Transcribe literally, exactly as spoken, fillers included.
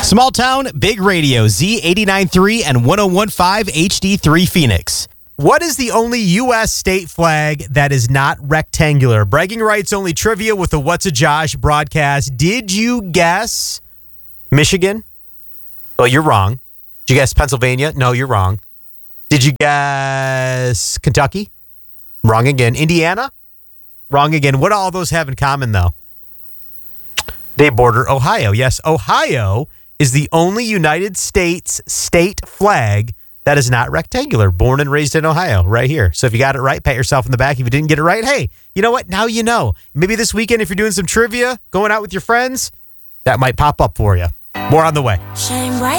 Small town, big radio, Z eighty-nine point three and one oh one point five H D three Phoenix. What is the only U S state flag that is not rectangular? Bragging rights only trivia with the What's a Josh broadcast. Did you guess Michigan? Well, you're wrong. Did you guess Pennsylvania? No, you're wrong. Did you guess Kentucky? Wrong again. Indiana? Wrong again. What do all those have in common, though? They border Ohio. Yes, Ohio is the only United States state flag that is not rectangular. Born and raised in Ohio, right here. So if you got it right, pat yourself in the back. If you didn't get it right, hey, you know what? Now you know. Maybe this weekend, if you're doing some trivia, going out with your friends, that might pop up for you. More on the way. Shine bright.